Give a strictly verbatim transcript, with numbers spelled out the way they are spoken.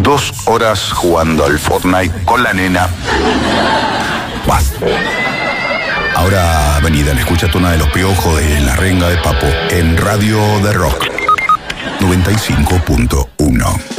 dos horas jugando al Fortnite con la nena. Vas. Ahora vení, dale, escuchate una de Los Piojos de La Renga de Papo en Radio de Rock noventa y cinco punto uno.